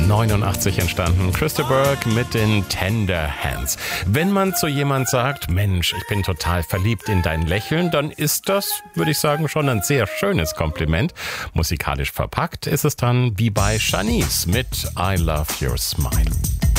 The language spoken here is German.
1989 entstanden. Krista Burke mit den Tender Hands. Wenn man zu jemand sagt, Mensch, ich bin total verliebt in dein Lächeln, dann ist das, würde ich sagen, schon ein sehr schönes Kompliment. Musikalisch verpackt ist es dann wie bei Shanice mit I Love Your Smile.